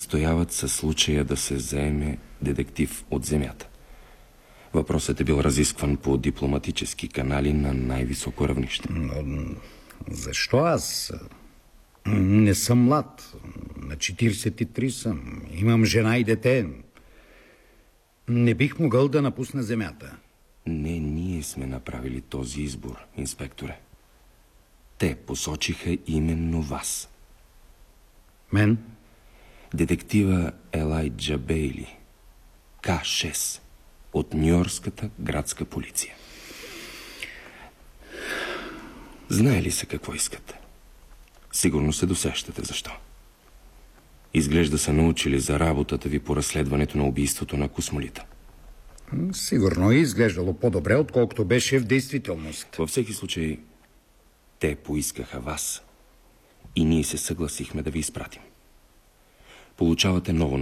настояват със случая да се заеме детектив от земята. Въпросът е бил разискван по дипломатически канали на най-високо равнище. Но защо аз? Не съм млад. На 43 съм. Имам жена и дете. Не бих могъл да напусна земята. Не, ние сме направили този избор, инспекторе. Те посочиха именно вас. Мен? Детектива Елайджа Бейли, К6, от Нюйоркската градска полиция. Знае ли се какво искате? Сигурно се досещате защо. Изглежда са научили за работата ви по разследването на убийството на Космолита. Сигурно е изглеждало по-добре, отколкото беше в действителност. Във всеки случай, те поискаха вас и ние се съгласихме да ви изпратим. Получавате ново